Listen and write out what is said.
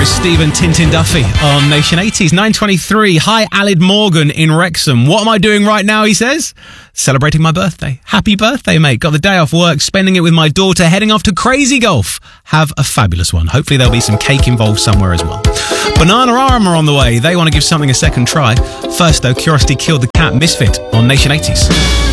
is Stephen Tintin Duffy on Nation 80s, 9:23. Hi, Alid Morgan in Wrexham. What am I doing right now, he says? Celebrating my birthday. Happy birthday, mate. Got the day off work, spending it with my daughter, heading off to Crazy Golf. Have a fabulous one. Hopefully there'll be some cake involved somewhere as well. Bananarama are on the way. They want to give something a second try. First, though, Curiosity Killed the Cat Misfit on Nation 80s.